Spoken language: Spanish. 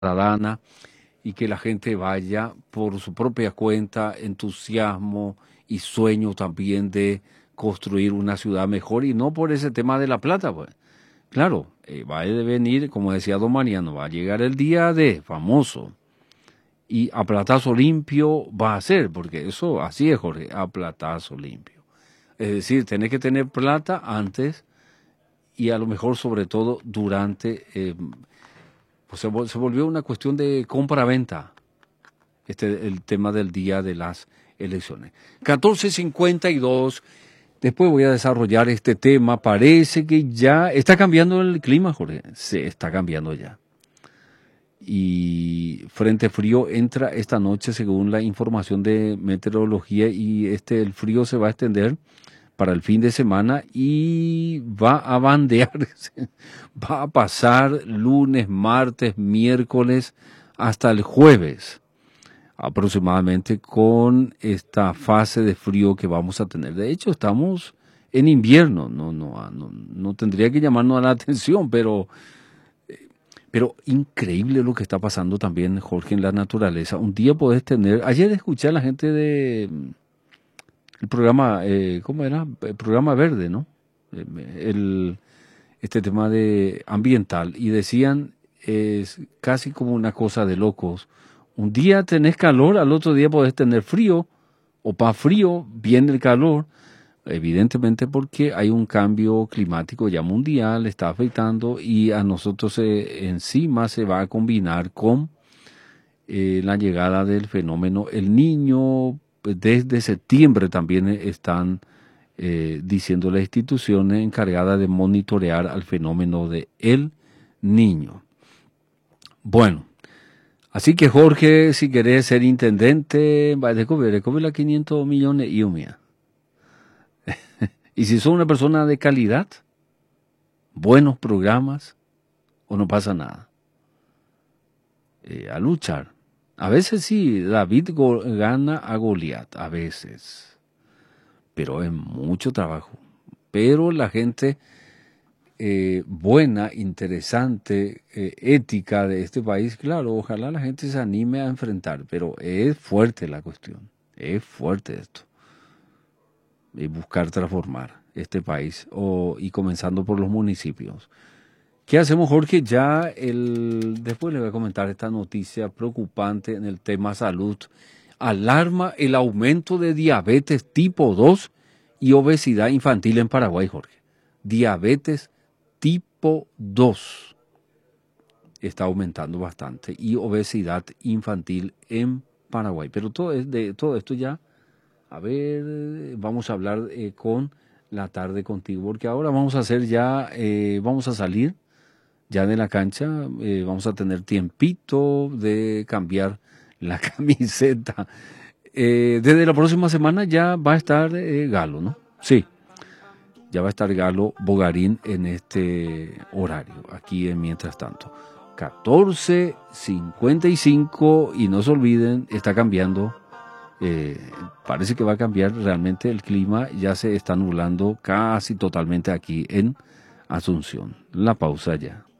ciudadana y que la gente vaya por su propia cuenta, entusiasmo y sueño también de construir una ciudad mejor y no por ese tema de la plata, pues. Claro, va a venir, como decía don Mariano, va a llegar el día de famoso y a platazo limpio va a ser, porque eso así es, Jorge, a platazo limpio. Es decir, tenés que tener plata antes y a lo mejor sobre todo durante, pues se volvió una cuestión de compra-venta, el tema del día de las elecciones. 14:52, después voy a desarrollar este tema, parece que ya está cambiando el clima, Jorge, se está cambiando ya. Y frente frío entra esta noche según la información de meteorología y el frío se va a extender para el fin de semana y va a bandear, va a pasar lunes, martes, miércoles hasta el jueves aproximadamente con esta fase de frío que vamos a tener. De hecho, estamos en invierno, no tendría que llamarnos la atención, pero increíble lo que está pasando también, Jorge, en la naturaleza. Un día podés tener, ayer escuché a la gente de el programa, ¿cómo era? El programa verde, ¿no? Este tema de ambiental y decían, es casi como una cosa de locos. Un día tenés calor, al otro día podés tener frío, o para frío viene el calor, evidentemente porque hay un cambio climático ya mundial, está afectando y a nosotros encima se va a combinar con la llegada del fenómeno El Niño. Desde septiembre también están diciendo las instituciones encargadas de monitorear al fenómeno de El Niño. Bueno, así que Jorge, si querés ser intendente, va a descubrir la 500 millones y un mía. Y si sos una persona de calidad, buenos programas, o no pasa nada. A luchar. A veces sí, David gana a Goliat, a veces. Pero es mucho trabajo. Pero la gente buena, interesante, ética de este país, claro, ojalá la gente se anime a enfrentar, pero es fuerte la cuestión, es fuerte esto. Y buscar transformar este país, y comenzando por los municipios. ¿Qué hacemos, Jorge? Después le voy a comentar esta noticia preocupante en el tema salud. Alarma el aumento de diabetes tipo 2 y obesidad infantil en Paraguay, Jorge. Diabetes tipo 2 está aumentando bastante y obesidad infantil en Paraguay. Pero todo esto ya, a ver, vamos a hablar con la tarde contigo, porque ahora vamos a vamos a salir ya de la cancha, vamos a tener tiempito de cambiar la camiseta. Desde la próxima semana ya va a estar Galo, ¿no? Sí, ya va a estar Galo Bogarín en este horario, aquí en Mientras Tanto. 14:55 y no se olviden, está cambiando, parece que va a cambiar realmente el clima, ya se está nublando casi totalmente aquí en Asunción. La pausa ya.